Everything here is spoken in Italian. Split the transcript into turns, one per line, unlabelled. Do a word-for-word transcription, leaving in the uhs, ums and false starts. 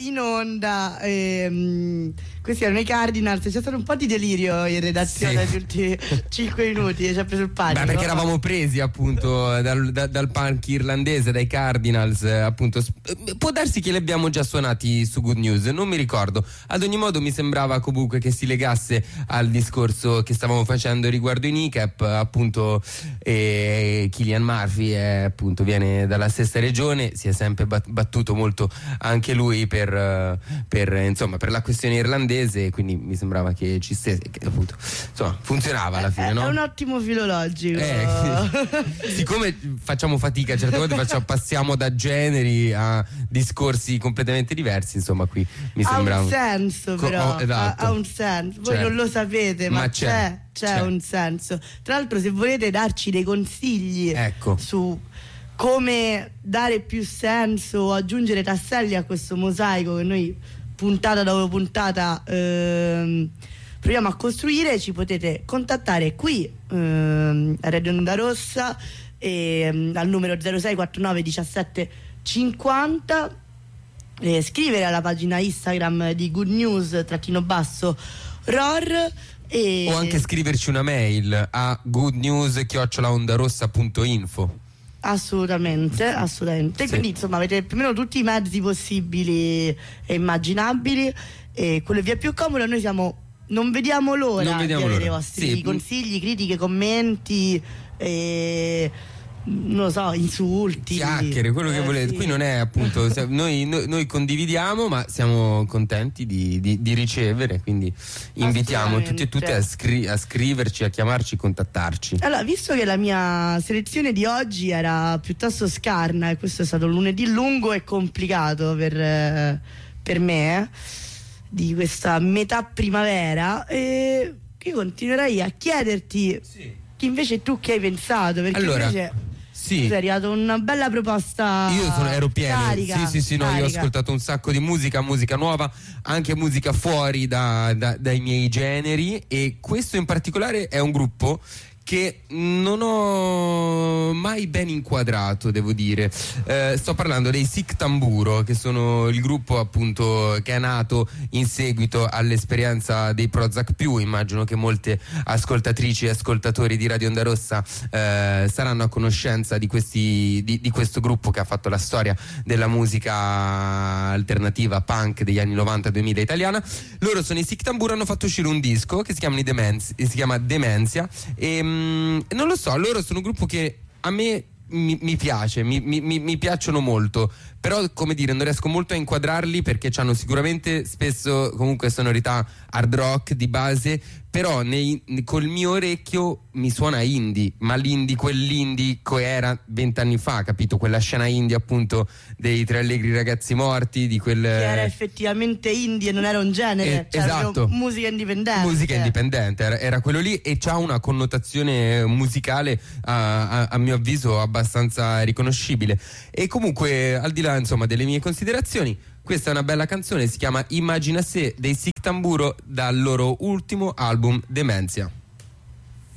in onda. Ehm, questi erano i Cardinals. C'è stato un po' di delirio in redazione negli sì. ultimi cinque minuti. Ci ha preso il panico.
Beh, perché eravamo presi appunto dal, da, dal punk irlandese, dai Cardinals. Appunto, può darsi che li abbiamo già suonati su Good News, non mi ricordo. Ad ogni modo, mi sembrava comunque che si legasse al discorso che stavamo facendo riguardo i Kneecap. Appunto, eh, Cillian Murphy è, appunto, viene dalla stessa regione, si è sempre battuto molto anche lui per, per insomma per la questione irlandese, quindi mi sembrava che ci stesse, che appunto insomma funzionava alla fine,
è,
no?
È un ottimo filologico.
Eh, siccome facciamo fatica certe volte, facciamo, passiamo da generi a discorsi completamente diversi, insomma qui mi sembra
ha un senso però,
oh, esatto.
ha, ha un senso, voi
c'è.
non lo sapete, ma,
ma
c'è,
c'è,
c'è, c'è un senso. Tra l'altro, se volete darci dei consigli,
ecco,
su come dare più senso o aggiungere tasselli a questo mosaico che noi puntata dopo puntata ehm, proviamo a costruire, ci potete contattare qui ehm, a Radio Onda Rossa ehm, al numero zero sei quarantanove diciassette cinquanta, eh, scrivere alla pagina Instagram di Good News trattino basso R O R, e
o anche scriverci una mail a goodnews chiocciola ondarossa punto info.
Assolutamente, assolutamente. Sì. Quindi insomma avete più o meno tutti i mezzi possibili e immaginabili, e quello che vi è più comodo. Noi siamo, non vediamo l'ora
non vediamo
di avere
l'ora.
i vostri
sì.
consigli, critiche, commenti, e non lo so, insulti,
chiacchiere, quello che
eh,
volete.
sì.
Qui non è appunto noi, noi, noi condividiamo, ma siamo contenti di, di, di ricevere, quindi invitiamo tutti e tutte a, scri- a scriverci, a chiamarci, contattarci.
Allora, visto che la mia selezione di oggi era piuttosto scarna e questo è stato un lunedì lungo e complicato per, eh, per me, eh, di questa metà primavera, eh, io continuerei a chiederti sì. che invece tu che hai pensato, perché
allora,
invece
sì.
è arrivata una bella proposta.
Io sono, ero pieno.
Carica,
sì, sì, sì, no, io ho ascoltato un sacco di musica, musica nuova, anche musica fuori da, da, dai miei generi, e questo in particolare è un gruppo che non ho mai ben inquadrato, devo dire. Eh, sto parlando dei Sic Tamburo, che sono il gruppo appunto che è nato in seguito all'esperienza dei Prozac più. Immagino che molte ascoltatrici e ascoltatori di Radio Onda Rossa eh, saranno a conoscenza di, questi, di, di questo gruppo che ha fatto la storia della musica alternativa punk degli anni novanta duemila italiana. Loro sono i Sic Tamburo, hanno fatto uscire un disco che si chiama, Demenz- si chiama Demenzia, e non lo so, loro sono un gruppo che a me mi, mi piace, mi, mi, mi piacciono molto, però come dire non riesco molto a inquadrarli perché hanno sicuramente spesso comunque sonorità hard rock di base, però nei, col mio orecchio mi suona indie, ma l'indie, quell'indie che era vent'anni fa, capito? Quella scena indie appunto dei Tre Allegri Ragazzi Morti, di quel...
che era effettivamente indie e non era un genere,
eh,
cioè
esatto,
musica indipendente.
Musica indipendente, era, era quello lì, e c'ha una connotazione musicale a, a, a mio avviso abbastanza riconoscibile. E comunque, al di là insomma delle mie considerazioni, questa è una bella canzone, si chiama Immagina Se dei Sic Tamburo, dal loro ultimo album Demenzia.